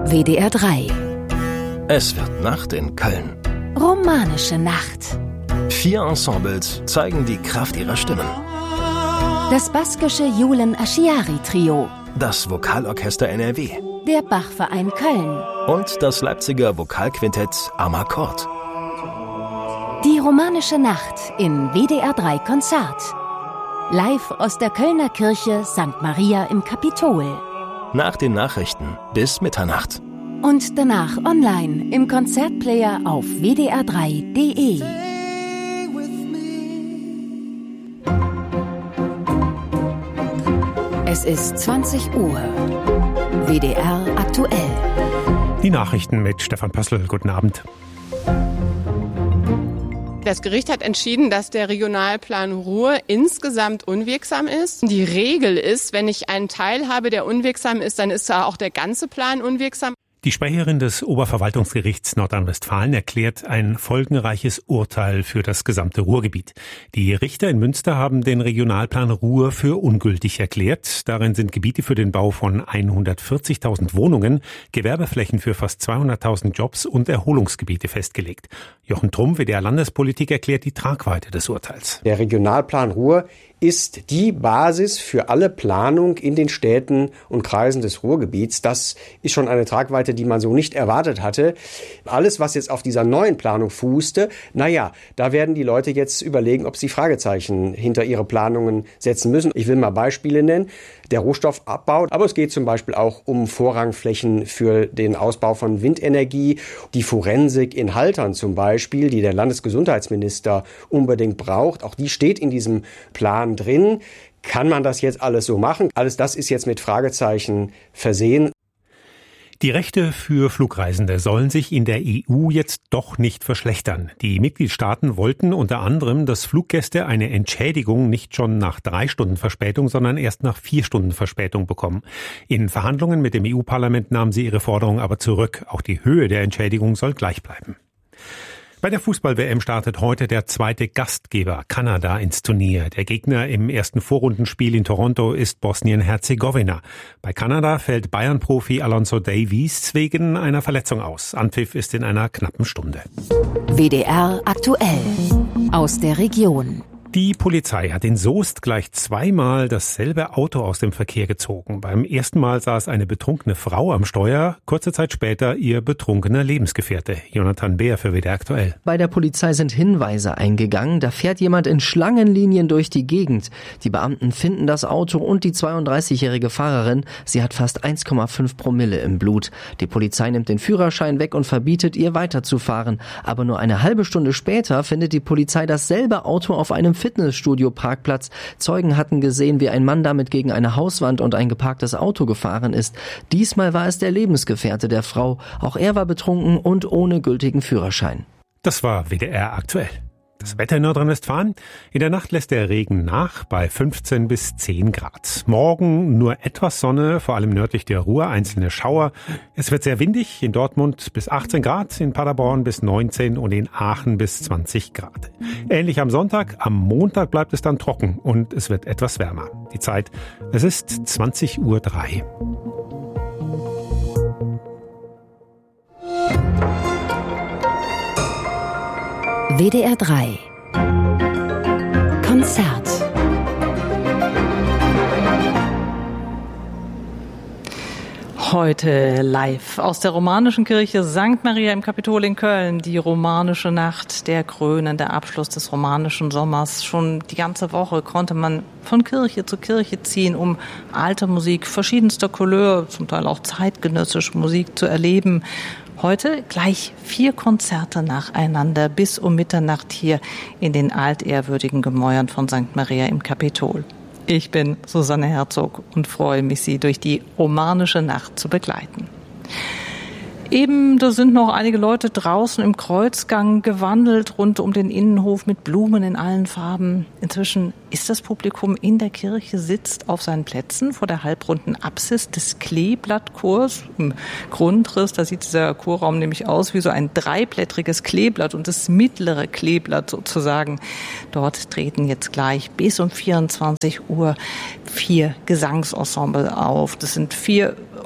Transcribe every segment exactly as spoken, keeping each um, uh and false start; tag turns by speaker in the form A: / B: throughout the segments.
A: W D R drei.
B: Es wird Nacht in Köln.
A: Romanische Nacht.
B: Vier Ensembles zeigen die Kraft ihrer Stimmen.
A: Das baskische Julen Aschiari Trio.
B: Das Vokalorchester N R W.
A: Der Bachverein Köln.
B: Und das Leipziger Vokalquintett Amakord.
A: Die romanische Nacht in W D R drei Konzert. Live aus der Kölner Kirche Sankt Maria im Kapitol.
B: Nach den Nachrichten bis Mitternacht.
A: Und danach online im Konzertplayer auf w d r drei punkt d e. Es ist zwanzig Uhr. W D R aktuell.
C: Die Nachrichten mit Stefan Pössl. Guten Abend.
D: Das Gericht hat entschieden, dass der Regionalplan Ruhr insgesamt unwirksam ist. Die Regel ist, wenn ich einen Teil habe, der unwirksam ist, dann ist auch der ganze Plan unwirksam.
C: Die Sprecherin des Oberverwaltungsgerichts Nordrhein-Westfalen erklärt ein folgenreiches Urteil für das gesamte Ruhrgebiet. Die Richter in Münster haben den Regionalplan Ruhr für ungültig erklärt. Darin sind Gebiete für den Bau von hundertvierzigtausend Wohnungen, Gewerbeflächen für fast zweihunderttausend Jobs und Erholungsgebiete festgelegt. Jochen Trumm, W D R-Landespolitik, erklärt die Tragweite des Urteils.
E: Der Regionalplan Ruhr ist die Basis für alle Planung in den Städten und Kreisen des Ruhrgebiets. Das ist schon eine Tragweite, die man so nicht erwartet hatte. Alles, was jetzt auf dieser neuen Planung fußte, naja, da werden die Leute jetzt überlegen, ob sie Fragezeichen hinter ihre Planungen setzen müssen. Ich will mal Beispiele nennen. Der Rohstoffabbau, aber es geht zum Beispiel auch um Vorrangflächen für den Ausbau von Windenergie, die Forensik in Haltern zum Beispiel, die der Landesgesundheitsminister unbedingt braucht. Auch die steht in diesem Plan drin. Kann man das jetzt alles so machen? Alles das ist jetzt mit Fragezeichen versehen.
C: Die Rechte für Flugreisende sollen sich in der E U jetzt doch nicht verschlechtern. Die Mitgliedstaaten wollten unter anderem, dass Fluggäste eine Entschädigung nicht schon nach drei Stunden Verspätung, sondern erst nach vier Stunden Verspätung bekommen. In Verhandlungen mit dem E U-Parlament nahmen sie ihre Forderung aber zurück. Auch die Höhe der Entschädigung soll gleich bleiben. Bei der Fußball-W M startet heute der zweite Gastgeber Kanada ins Turnier. Der Gegner im ersten Vorrundenspiel in Toronto ist Bosnien-Herzegowina. Bei Kanada fällt Bayern-Profi Alonso Davies wegen einer Verletzung aus. Anpfiff ist in einer knappen Stunde.
A: W D R aktuell. Aus der Region.
C: Die Polizei hat in Soest gleich zweimal dasselbe Auto aus dem Verkehr gezogen. Beim ersten Mal saß eine betrunkene Frau am Steuer, kurze Zeit später ihr betrunkener Lebensgefährte. Jonathan Beer für W D R aktuell.
F: Bei der Polizei sind Hinweise eingegangen. Da fährt jemand in Schlangenlinien durch die Gegend. Die Beamten finden das Auto und die zweiunddreißigjährige Fahrerin. Sie hat fast eins Komma fünf Promille im Blut. Die Polizei nimmt den Führerschein weg und verbietet ihr weiterzufahren. Aber nur eine halbe Stunde später findet die Polizei dasselbe Auto auf einem Fitnessstudio-Parkplatz. Zeugen hatten gesehen, wie ein Mann damit gegen eine Hauswand und ein geparktes Auto gefahren ist. Diesmal war es der Lebensgefährte der Frau. Auch er war betrunken und ohne gültigen Führerschein.
C: Das war W D R aktuell. Das Wetter in Nordrhein-Westfalen. In der Nacht lässt der Regen nach bei fünfzehn bis zehn Grad. Morgen nur etwas Sonne, vor allem nördlich der Ruhr, einzelne Schauer. Es wird sehr windig, in Dortmund bis achtzehn Grad, in Paderborn bis neunzehn und in Aachen bis zwanzig Grad. Ähnlich am Sonntag, am Montag bleibt es dann trocken und es wird etwas wärmer. Die Zeit, es ist zwanzig Uhr drei.
A: W D R drei Konzert.
G: Heute live aus der romanischen Kirche Sankt Maria im Kapitol in Köln. Die romanische Nacht, der krönende Abschluss des romanischen Sommers. Schon die ganze Woche konnte man von Kirche zu Kirche ziehen, um alte Musik verschiedenster Couleur, zum Teil auch zeitgenössische Musik zu erleben. Heute gleich vier Konzerte nacheinander bis um Mitternacht hier in den altehrwürdigen Gemäuern von Sankt Maria im Kapitol. Ich bin Susanne Herzog und freue mich, Sie durch die romanische Nacht zu begleiten. Eben, da sind noch einige Leute draußen im Kreuzgang gewandelt, rund um den Innenhof mit Blumen in allen Farben. Inzwischen ist das Publikum in der Kirche, sitzt auf seinen Plätzen vor der halbrunden Apsis des Kleeblattchors. Im Grundriss, da sieht dieser Chorraum nämlich aus wie so ein dreiblättriges Kleeblatt und das mittlere Kleeblatt sozusagen. Dort treten jetzt gleich bis um vierundzwanzig Uhr vier Gesangsensemble auf. Das sind vier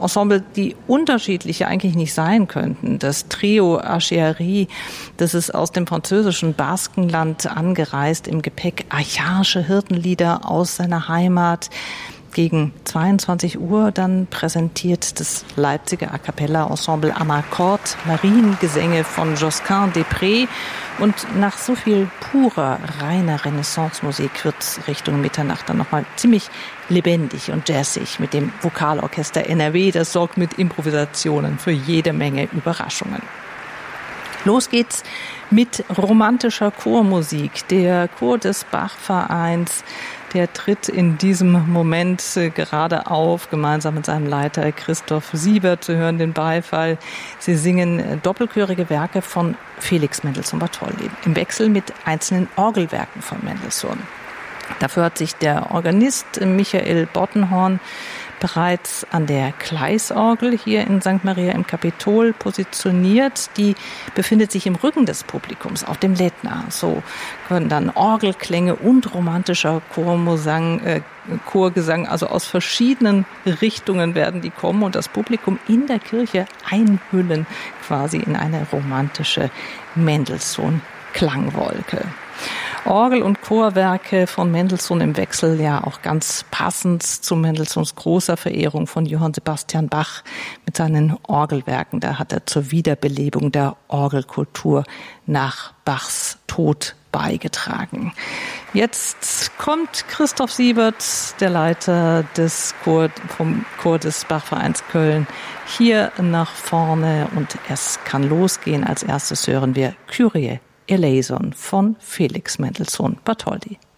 G: Ensemble, die unterschiedlicher eigentlich nicht sein könnten. Das Trio Acherie, das ist aus dem französischen Baskenland angereist, im Gepäck archaische Hirtenlieder aus seiner Heimat. Gegen zweiundzwanzig Uhr dann präsentiert das Leipziger A Cappella Ensemble Amarcord Mariengesänge von Josquin des Prés. Und nach so viel purer, reiner Renaissance-Musik wird Richtung Mitternacht dann nochmal ziemlich lebendig und jazzig mit dem Vokalorchester N R W. Das sorgt mit Improvisationen für jede Menge Überraschungen. Los geht's mit romantischer Chormusik. Der Chor des Bach-Vereins, der tritt in diesem Moment gerade auf, gemeinsam mit seinem Leiter Christoph Siebert. Sie hören den Beifall. Sie singen doppelchörige Werke von Felix Mendelssohn-Bartholdy im Wechsel mit einzelnen Orgelwerken von Mendelssohn. Dafür hat sich der Organist Michael Bottenhorn bereits an der Kleisorgel hier in Sankt Maria im Kapitol positioniert. Die befindet sich im Rücken des Publikums auf dem Lettner. So können dann Orgelklänge und romantischer Chorgesang, äh, Chorgesang, also aus verschiedenen Richtungen werden die kommen und das Publikum in der Kirche einhüllen, quasi in eine romantische Mendelssohn-Klangwolke. Orgel- und Chorwerke von Mendelssohn im Wechsel, ja auch ganz passend zu Mendelssohns großer Verehrung von Johann Sebastian Bach mit seinen Orgelwerken. Da hat er zur Wiederbelebung der Orgelkultur nach Bachs Tod beigetragen. Jetzt kommt Christoph Siebert, der Leiter des Chor, vom Chor des Bachvereins Köln, hier nach vorne und es kann losgehen. Als erstes hören wir Kyrie eleison von Felix Mendelssohn Bartholdy.